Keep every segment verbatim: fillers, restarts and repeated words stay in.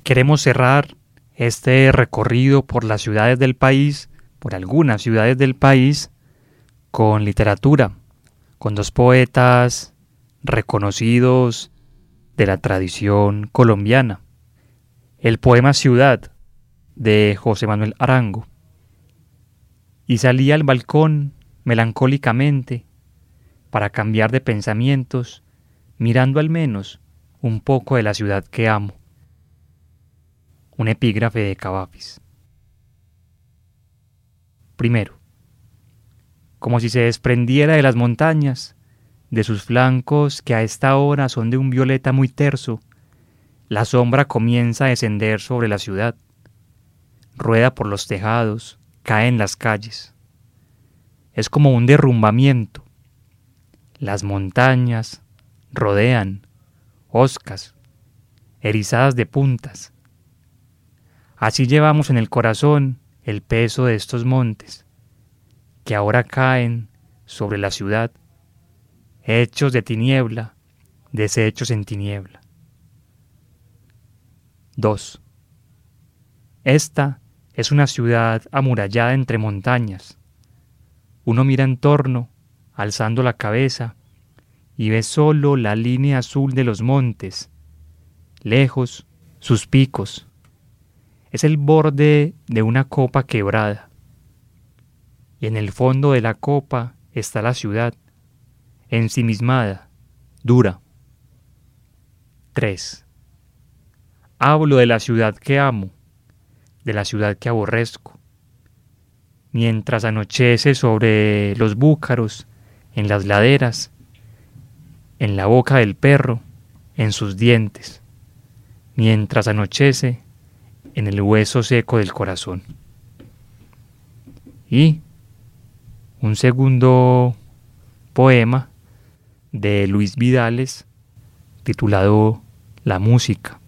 queremos cerrar este recorrido por las ciudades del país, por algunas ciudades del país, con literatura, con dos poetas reconocidos de la tradición colombiana. El poema Ciudad, de José Manuel Arango. Y salí al balcón melancólicamente para cambiar de pensamientos, mirando al menos un poco de la ciudad que amo. Un epígrafe de Cavafis. Primero, como si se desprendiera de las montañas, de sus flancos que a esta hora son de un violeta muy terso, la sombra comienza a descender sobre la ciudad, rueda por los tejados, cae en las calles. Es como un derrumbamiento. Las montañas rodean, hoscas, erizadas de puntas. Así llevamos en el corazón el peso de estos montes, que ahora caen sobre la ciudad, hechos de tiniebla, deshechos en tiniebla. dos. Esta es una ciudad amurallada entre montañas. Uno mira en torno, alzando la cabeza, y ve solo la línea azul de los montes, lejos sus picos. Es el borde de una copa quebrada, y en el fondo de la copa está la ciudad, ensimismada, dura. tres. Hablo de la ciudad que amo, de la ciudad que aborrezco. Mientras anochece sobre los búcaros, en las laderas, en la boca del perro, en sus dientes, mientras anochece en el hueso seco del corazón. Y un segundo poema de Luis Vidales titulado La música.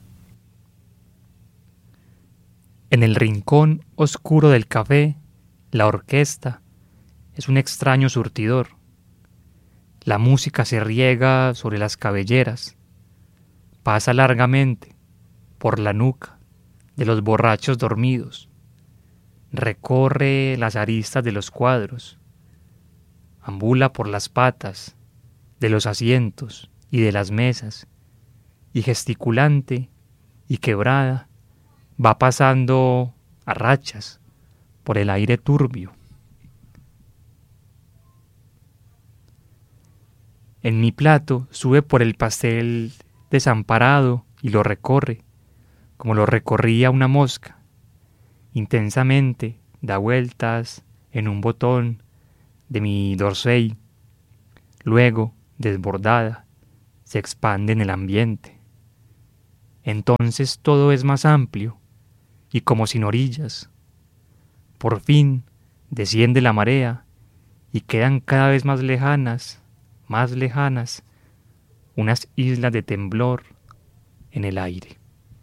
En el rincón oscuro del café, la orquesta es un extraño surtidor. La música se riega sobre las cabelleras, pasa largamente por la nuca de los borrachos dormidos, recorre las aristas de los cuadros, ambula por las patas de los asientos y de las mesas, y gesticulante y quebrada va pasando a rachas por el aire turbio. En mi plato sube por el pastel desamparado y lo recorre, como lo recorría una mosca. Intensamente da vueltas en un botón de mi dorsey. Luego, desbordada, se expande en el ambiente. Entonces todo es más amplio y como sin orillas. Por fin desciende la marea y quedan cada vez más lejanas, más lejanas, unas islas de temblor en el aire.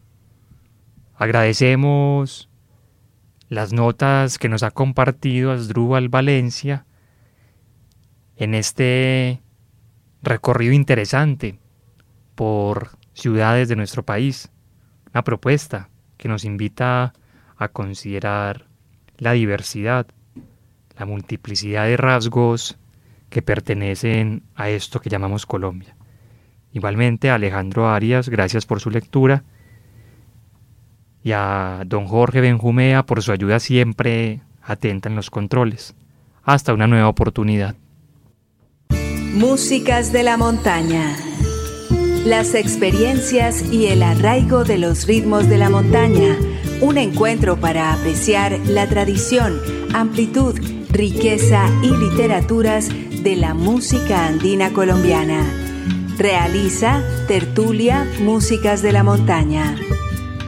Agradecemos las notas que nos ha compartido Asdrúbal Valencia en este recorrido interesante por ciudades de nuestro país. Una propuesta que nos invita a considerar la diversidad, la multiplicidad de rasgos que pertenecen a esto que llamamos Colombia. Igualmente a Alejandro Arias, gracias por su lectura, y a don Jorge Benjumea por su ayuda siempre atenta en los controles. Hasta una nueva oportunidad. Músicas de la montaña. Las experiencias y el arraigo de los ritmos de la montaña. Un encuentro para apreciar la tradición, amplitud, riqueza y literaturas de la música andina colombiana. Realiza Tertulia Músicas de la Montaña.